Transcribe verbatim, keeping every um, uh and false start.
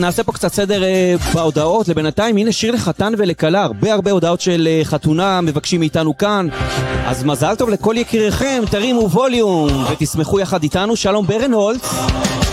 נעשה פה קצת סדר בהודעות. לבינתיים, הנה שיר לחתן ולכלה, הרבה הרבה הודעות של חתונה מבקשים מאיתנו כאן. אז מזל טוב לכל יקיריכם, תרימו ווליום ותשמחו יחד איתנו. שלום ברנהולץ.